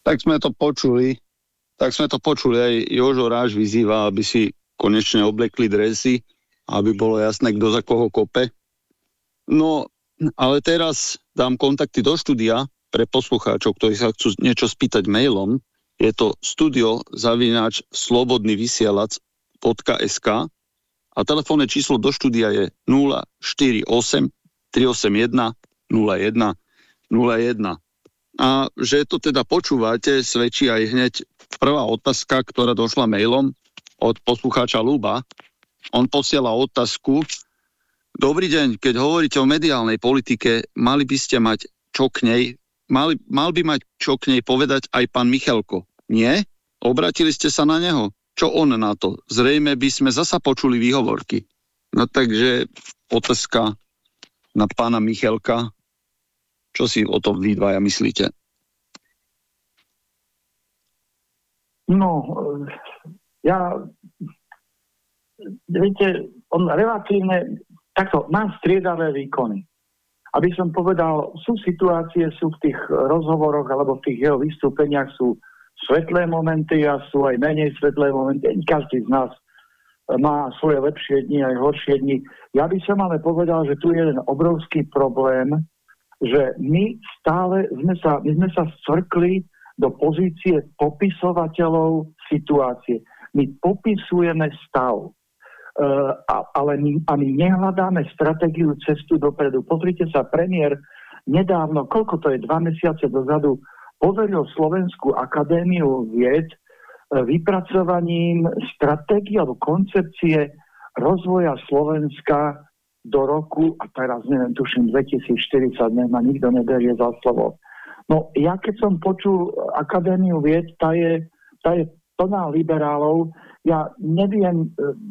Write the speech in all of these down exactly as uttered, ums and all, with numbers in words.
Tak sme to počuli. Tak sme to počuli. Aj Jožo Ráš vyzýva, aby si konečne oblekli dresy, aby bolo jasné, kto za koho kope. No, ale teraz dám kontakty do štúdia pre poslucháčov, ktorí sa chcú niečo spýtať mailom. Je to studio zavináč slobodný vysielač bodka es ká a telefónne číslo do štúdia je nula štyri osem tri osem jeden nula jeden nula jeden. A že to teda počúvate, svedčí aj hneď prvá otázka, ktorá došla mailom od poslucháča Ľuba. On posiela otázku: Dobrý deň, keď hovoríte o mediálnej politike, mali by ste mať čo k nej, mali, mal by mať čo k nej povedať aj pán Michalko. Nie? Obratili ste sa na neho? Čo on na to? Zrejme by sme zasa počuli výhovorky. No takže otázka na pána Michalka. Čo si o tom vy dvaja myslíte? No, ja, viete, on relatívne, takto, má striedavé výkony. Aby som povedal, sú situácie, sú v tých rozhovoroch alebo v tých jeho vystúpeniach sú svetlé momenty a sú aj menej svetlé momenty. Každý z nás má svoje lepšie dni aj horšie dni. Ja by som ale povedal, že tu je jeden obrovský problém, že my stále sme sa, my sme sa scvrkli do pozície popisovateľov situácie. My popisujeme stav, uh, a, ale my, a my nehľadáme stratégiu cestu dopredu. Pozrite sa, premiér nedávno, koľko to je, dva mesiace dozadu, poveril Slovenskú akadémiu vied vypracovaním stratégie alebo koncepcie rozvoja Slovenska do roku, a teraz neviem, tuším, dvetisícštyridsať, ma nikto neberie za slovo. No ja keď som počul Akadémiu vied, tá je, tá je plná liberálov, ja neviem,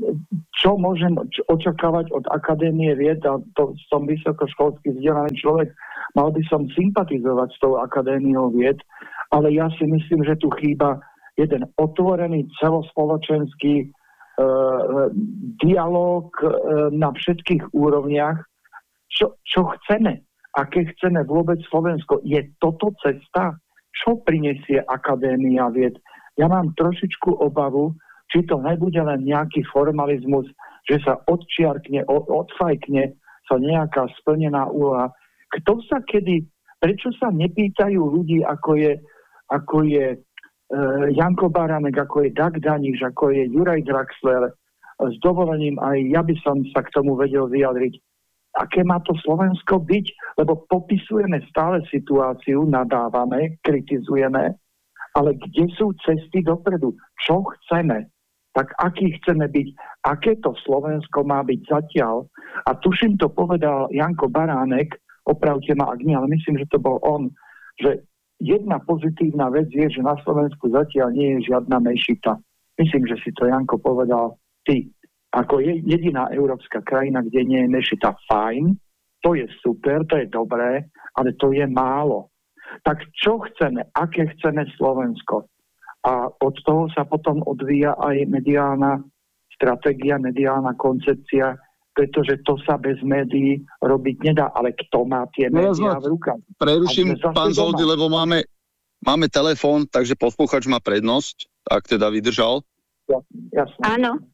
čo môžem očakávať od Akadémie vied, a to som vysokoškolský vzdelaný človek, mal by som sympatizovať s tou Akadémiou vied, ale ja si myslím, že tu chýba jeden otvorený celospoločenský Uh, dialóg uh, na všetkých úrovniach. Čo, čo chceme? Aké chceme vôbec Slovensko? Je toto cesta? Čo prinesie Akadémia vied? Ja mám trošičku obavu, či to nebude len nejaký formalizmus, že sa odčiarkne, od, odfajkne sa nejaká splnená úloha. Kto sa kedy, prečo sa nepýtajú ľudí, ako je, ako je Janko Baránek, ako je Dag Daniš, ako je Juraj Draxler, s dovolením aj ja by som sa k tomu vedel vyjadriť. Aké má to Slovensko byť? Lebo popisujeme stále situáciu, nadávame, kritizujeme, ale kde sú cesty dopredu? Čo chceme? Tak aký chceme byť? Aké to Slovensko má byť zatiaľ? A tuším, to povedal Janko Baránek, opravte ma, ak nie, ale myslím, že to bol on, že jedna pozitívna vec je, že na Slovensku zatiaľ nie je žiadna mešita. Myslím, že si to Janko povedal ty. Ako je jediná európska krajina, kde nie je mešita. Fajn, to je super, to je dobré, ale to je málo. Tak čo chceme? Aké chceme Slovensko? A od toho sa potom odvíja aj mediálna stratégia, mediálna koncepcia, pretože to sa bez médií robiť nedá. Ale kto má tie médiá v rukách? Preruším, pán Zoldy, lebo máme, máme telefón, takže posluchač má prednosť, ak teda vydržal. Ja, jasne. Áno.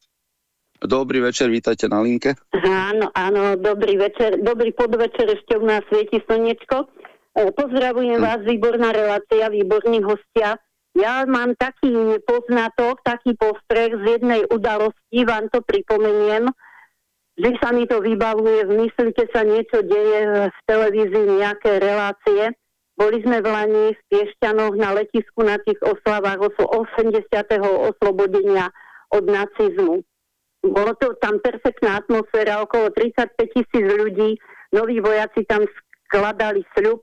Dobrý večer, vítajte na linke. Áno, áno, dobrý večer, dobrý podvečer, ešte u nás svieti slnečko. E, pozdravujem hm. vás, výborná relácia, výborní hostia. Ja mám taký poznatok, taký postreh z jednej udalosti, vám to pripomeniem, že sa mi to vybavuje v mysli, keď sa niečo deje v televízii, nejaké relácie. Boli sme v Lani v Piešťanoch na letisku na tých oslavách osemdesiateho oslobodenia od nacizmu. Bolo to tam perfektná atmosféra, okolo tridsaťpäť tisíc ľudí, noví vojaci tam skladali sľub,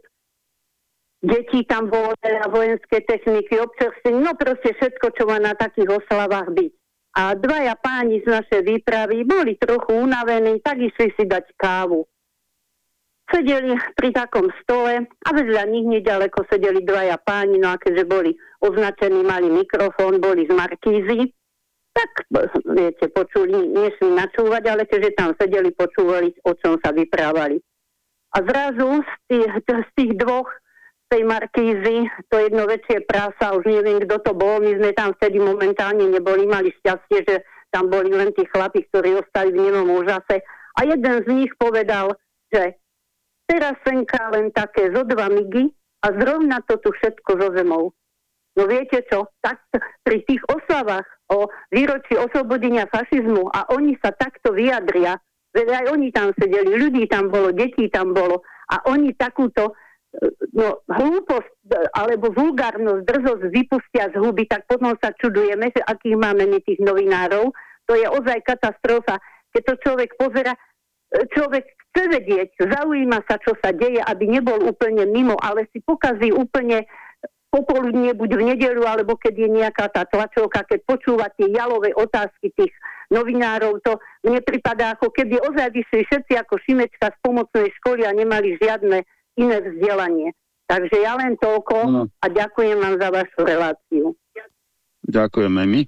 deti tam bolo, vojenské techniky, občerstvenie, no proste všetko, čo má na takých oslavách byť. A dvaja páni z našej výpravy boli trochu unavení, tak išli si dať kávu. Sedeli pri takom stole a vedľa nich nedaleko sedeli dvaja páni, no a keďže boli označení, mali mikrofón, boli z markízy, tak viete, počuli, nešli načúvať, ale keďže tam sedeli, počúvali, o čom sa vyprávali. A zrazu z tých, z tých dvoch tej Markízy, to jedno väčšie prása, už neviem, kto to bol, my sme tam vtedy momentálne neboli, mali šťastie, že tam boli len tí chlapi, ktorí ostali v nemom úžase. A jeden z nich povedal, že teraz senka len také zo dva migy a zrovna to tu všetko zo zemou. No viete čo, tak pri tých oslavách o výročí oslobodenia fašizmu a oni sa takto vyjadria, veď aj oni tam sedeli, ľudí tam bolo, detí tam bolo a oni takúto no, hlúposť alebo vulgárnosť, drzosť vypustia z huby, tak potom sa čudujeme, že akých máme my tých novinárov. To je ozaj katastrofa. Keď to človek pozera, človek chce vedieť, zaujíma sa, čo sa deje, aby nebol úplne mimo, ale si pokazí úplne popoludnie, buď v nedeľu, alebo keď je nejaká tá tlačovka, keď počúva tie jalové otázky tých novinárov, to mne pripadá, ako keby ozaj vyšli všetci ako Šimečka z pomocnej školy a nemali žiadne iné vzdelanie. Takže ja len toľko no. A ďakujem vám za vašu reláciu. Ďakujeme my.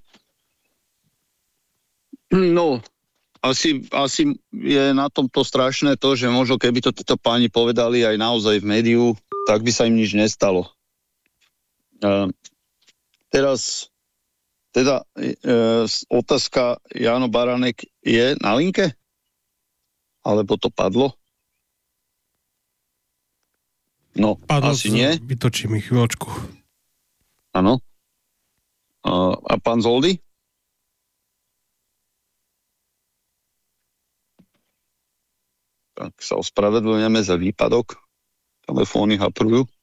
No, asi, asi je na tomto strašné to, že možno keby to títo páni povedali aj naozaj v médiu, tak by sa im nič nestalo. Uh, teraz teda uh, otázka Jano Baranek je na linke? Alebo to padlo? No, padlo, asi nie. Vytočím ich chvíľočku. Áno. Uh, a pán Zoldy? Tak sa ospravedlňujeme za výpadok. Telefóny haprujú.